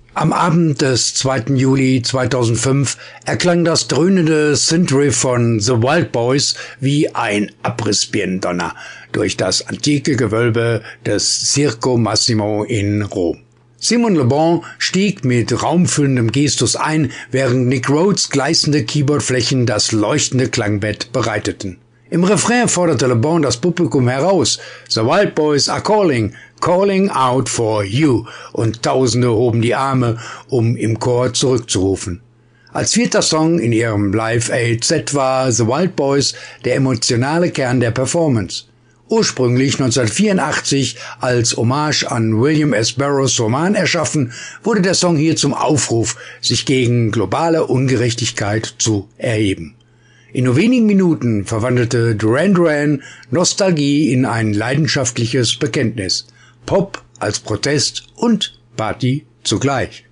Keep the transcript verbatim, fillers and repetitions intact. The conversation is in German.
Am Abend des zweiten Juli zweitausendfünf erklang das dröhnende Synthriff von The Wild Boys wie ein Abrissbirnendonner durch das antike Gewölbe des Circo Massimo in Rom. Simon Le Bon stieg mit raumfüllendem Gestus ein, während Nick Rhodes gleißende Keyboardflächen das leuchtende Klangbett bereiteten. Im Refrain forderte Le Bon das Publikum heraus: The Wild Boys are calling, calling out for you, und Tausende hoben die Arme, um im Chor zurückzurufen. Als vierter Song in ihrem Live-Aid Set war The Wild Boys der emotionale Kern der Performance. Ursprünglich neunzehnhundertvierundachtzig als Hommage an William S. Burroughs Roman erschaffen, wurde der Song hier zum Aufruf, sich gegen globale Ungerechtigkeit zu erheben. In nur wenigen Minuten verwandelte Duran Duran Nostalgie in ein leidenschaftliches Bekenntnis. Pop als Protest und Party zugleich.